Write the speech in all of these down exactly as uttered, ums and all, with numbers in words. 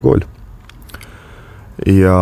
kool. Ja,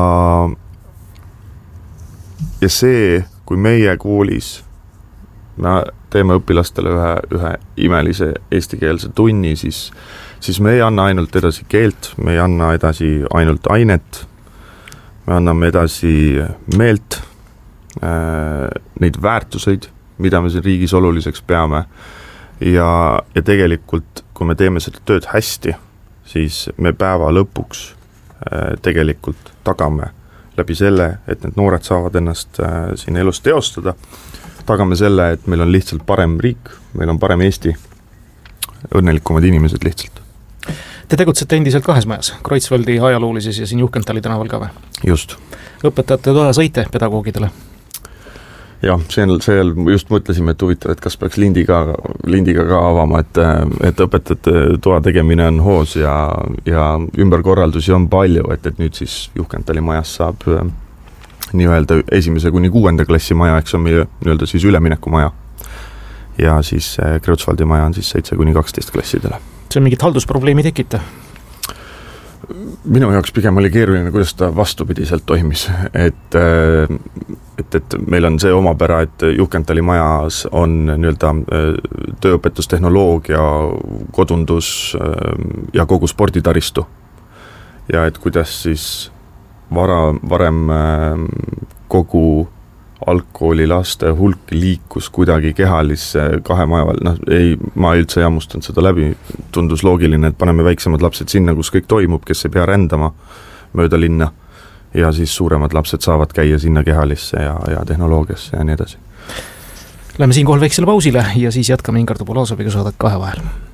ja see, kui meie koolis me teeme õpilastele ühe, ühe imelise eestikeelse tunni, siis, siis me ei anna ainult edasi keelt, me ei anna edasi ainult ainet, me anname edasi meelt, äh, neid väärtuseid, mida me siin riigis oluliseks peame ja, ja tegelikult, kui me teeme seda tööd hästi, siis me päeva lõpuks äh, tegelikult tagame läbi selle, et need noored saavad ennast äh, siin elus teostada, tagame selle, et meil on lihtsalt parem riik, meil on parem Eesti, õnnelikumad inimesed lihtsalt. Te tegutsete endiselt kahes majas, Kreutzwaldi ajaloolises ja siin Juhkentali tänaval ka või? Just. Õpetajate toa sõite pedagoogidele? Jah, seal, seal just mõtlesime, et huvitav, et kas peaks lindiga, lindiga ka avama, et, et õpetajate toa tegemine on hoos ja, ja ümberkorraldusi on palju, et, et nüüd siis Juhkentali majas saab nii-öelda esimese kuni kuuenda klassi maja, eks on meie nii-öelda siis ülemineku maja. Ja siis Kreutzwaldi maja on siis seitse kuni kaksteist klassidele. See on mingit haldusprobleemi tekita? Minu jaoks pigem oli keeruline, kuidas ta vastupidiselt toimis, et, et, et meil on see omapära, et Juhkentali majas on nii-öelda tööõpetustehnoloogia, kodundus ja kogu sporditaristu. Ja et kuidas siis vara, varem kogu algkooli laste hulk liikus kuidagi kehalisse kahe maja, noh, ei, ma üldse jammustanud seda läbi, tundus loogiline, et paneme väiksemad lapsed sinna, kus kõik toimub, kes ei pea rändama mööda linna ja siis suuremad lapsed saavad käia sinna kehalisse ja, ja tehnoloogiasse ja nii edasi. Läheme siinkohal väiksele pausile ja siis jätkame Ingar Topolazoviga saadet kahe vahel.